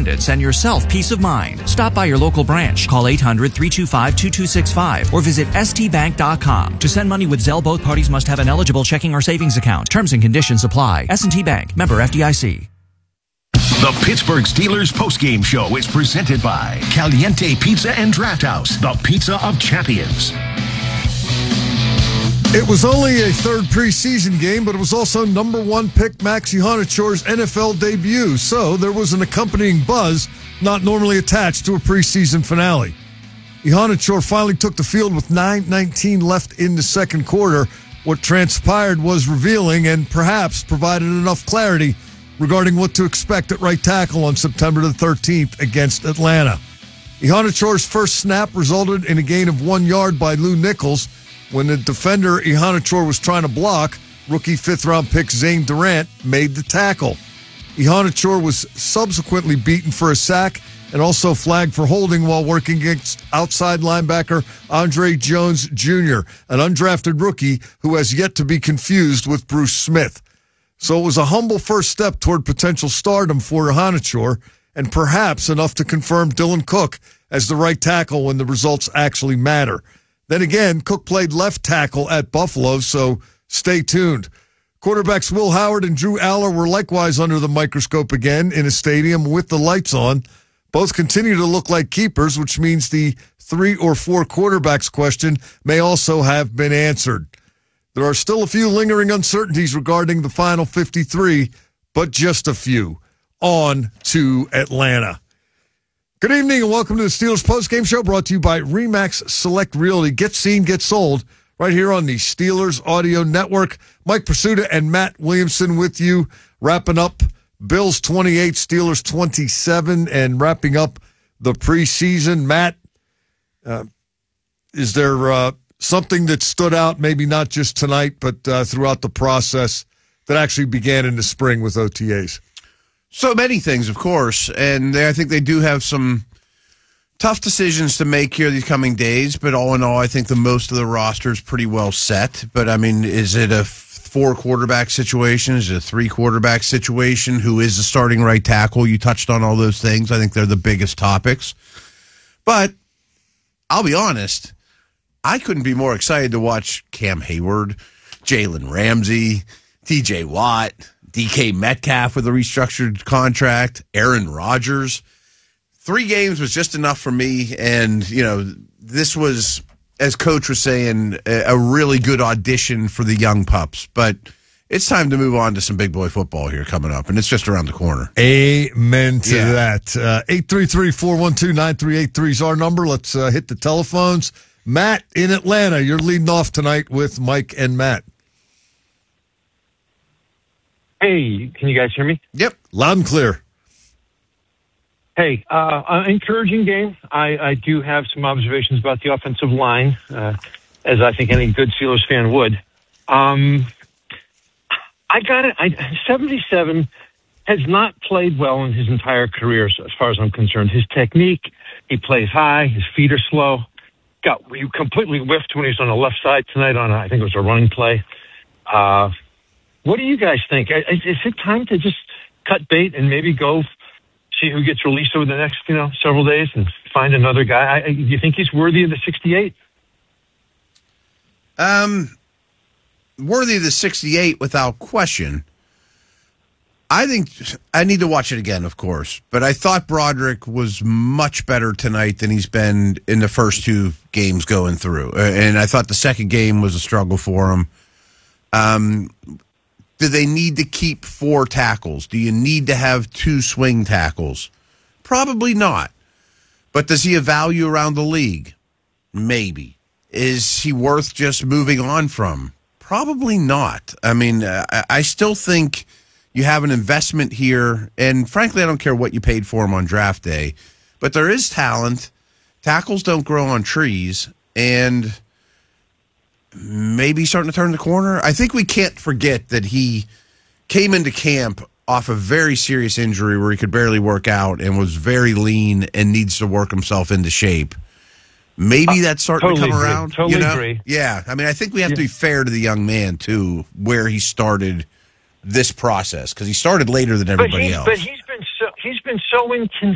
independence and yourself peace of mind. Stop by your local branch. Call 800-325-2265 or visit stbank.com. To send money with Zelle, both parties must have an eligible checking or savings account. Terms and conditions apply. S&T Bank. Member FDIC. The Pittsburgh Steelers postgame show is presented by Caliente Pizza and Draft House, the pizza of champions. It was only a third preseason game, but it was also number one pick Max Ihanachore's NFL debut, so there was an accompanying buzz not normally attached to a preseason finale. Ihanachore finally took the field with 9:19 left in the second quarter. What transpired was revealing and perhaps provided enough clarity regarding what to expect at right tackle on September the 13th against Atlanta. Ihanachore's first snap resulted in a gain of 1 yard by Lou Nichols. When the defender Ihanachore was trying to block, rookie fifth-round pick Zane Durant made the tackle. Ihanachore was subsequently beaten for a sack and also flagged for holding while working against outside linebacker Andre Jones Jr., an undrafted rookie who has yet to be confused with Bruce Smith. So it was a humble first step toward potential stardom for Ihanachore, and perhaps enough to confirm Dylan Cook as the right tackle when the results actually matter. Then again, Cook played left tackle at Buffalo, so stay tuned. Quarterbacks Will Howard and Drew Aller were likewise under the microscope again in a stadium with the lights on. Both continue to look like keepers, which means the 3 or 4 quarterbacks question may also have been answered. There are still a few lingering uncertainties regarding the final 53, but just a few. On to Atlanta. Good evening and welcome to the Steelers postgame show brought to you by RE/MAX Select Realty. Get seen, get sold right here on the Steelers Audio Network. Mike Pursuta and Matt Williamson with you, wrapping up Bills 28, Steelers 27, and wrapping up the preseason. Matt, is there something that stood out, maybe not just tonight, but throughout the process that actually began in the spring with OTAs? So many things, of course, and I think they do have some tough decisions to make here these coming days, but all in all, I think the most of the roster is pretty well set. But, I mean, is it a 4-quarterback situation? Is it a 3-quarterback situation? Who is the starting right tackle? You touched on all those things. I think they're the biggest topics. But I'll be honest, I couldn't be more excited to watch Cam Hayward, Jalen Ramsey, TJ Watt, DK Metcalf with a restructured contract, Aaron Rodgers. 3 games was just enough for me, and, you know, this was, as Coach was saying, a really good audition for the young pups. But it's time to move on to some big boy football here coming up, and it's just around the corner. Amen to that. 833-412-9383 is our number. Let's hit the telephones. Matt in Atlanta, you're leading off tonight with Mike and Matt. Hey, can you guys hear me? Yep, loud and clear. Hey, encouraging game. I do have some observations about the offensive line, as I think any good Steelers fan would. I got it. 77 has not played well in his entire career, as far as I'm concerned. His technique, he plays high, his feet are slow. He completely whiffed when he was on the left side tonight on, I think it was a running play. What do you guys think? Is it time to just cut bait and maybe go see who gets released over the next, several days and find another guy? Do you think he's worthy of the 68? Worthy of the 68 without question. I think I need to watch it again, of course, but I thought Broderick was much better tonight than he's been in the first 2 games going through. And I thought the second game was a struggle for him. Do they need to keep 4 tackles? Do you need to have 2 swing tackles? Probably not. But does he have value around the league? Maybe. Is he worth just moving on from? Probably not. I mean, I still think you have an investment here, and frankly, I don't care what you paid for him on draft day, but there is talent. Tackles don't grow on trees, and maybe starting to turn the corner. I think we can't forget that he came into camp off a very serious injury where he could barely work out and was very lean and needs to work himself into shape. Maybe that's starting to come around. Totally agree. Yeah. I mean, I think we have to be fair to the young man, too, where he started this process, because he started later than everybody else. But he's been so inconsistent.